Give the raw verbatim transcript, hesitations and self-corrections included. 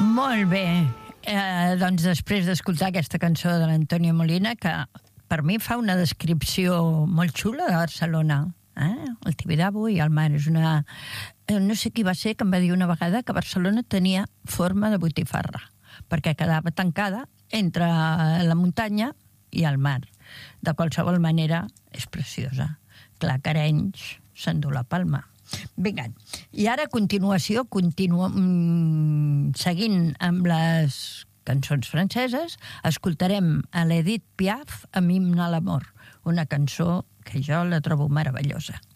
Molt bé. Eh, doncs després d'escoltar aquesta cançó de l'Antonio Molina, que per mi fa una descripció molt xula de Barcelona, eh? El Tibidabo i el mar. És una... No sé qui va ser que em va dir una vegada que Barcelona tenia forma de botifarra, perquè quedava tancada entre la muntanya i el mar. De qualsevol manera, és preciosa. Clar, que Arenys s'endú la palma. Vinga, i ara a continuació, continu... seguint amb les cançons franceses, escoltarem a l'Edith Piaf amb Himne a l'amor, una cançó que jo la trobo meravellosa.